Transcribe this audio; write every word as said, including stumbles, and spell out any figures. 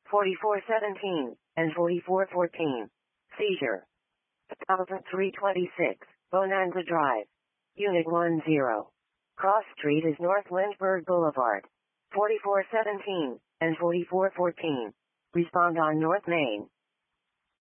forty-four seventeen, and forty-four fourteen. Seizure. one thousand three hundred twenty-six, Bonanza Drive. Unit one zero. Cross Street is North Lindbergh Boulevard. forty-four seventeen, and forty-four fourteen. Respond on North Main.